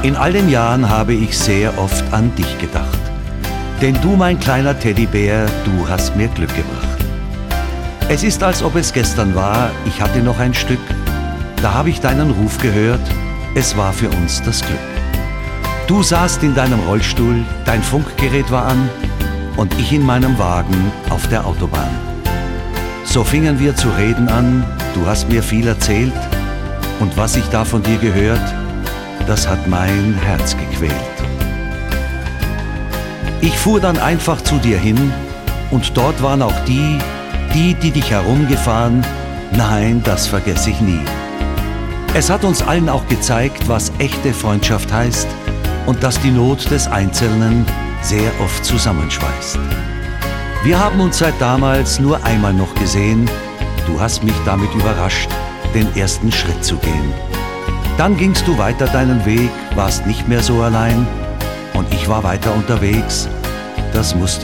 In all den Jahren habe ich sehr oft an dich gedacht. Denn du, mein kleiner Teddybär, du hast mir Glück gebracht. Es ist, als ob es gestern war, ich hatte noch ein Stück. Da habe ich deinen Ruf gehört, es war für uns das Glück. Du saßt in deinem Rollstuhl, dein Funkgerät war an und ich in meinem Wagen auf der Autobahn. So fingen wir zu reden an, du hast mir viel erzählt und was ich da von dir gehört, das hat mein Herz gequält. Ich fuhr dann einfach zu dir hin und dort waren auch die dich herumgefahren, nein, das vergesse ich nie. Es hat uns allen auch gezeigt, was echte Freundschaft heißt und dass die Not des Einzelnen sehr oft zusammenschweißt. Wir haben uns seit damals nur einmal noch gesehen, du hast mich damit überrascht, den ersten Schritt zu gehen. Dann gingst du weiter deinen Weg, warst nicht mehr so allein und ich war weiter unterwegs, das musste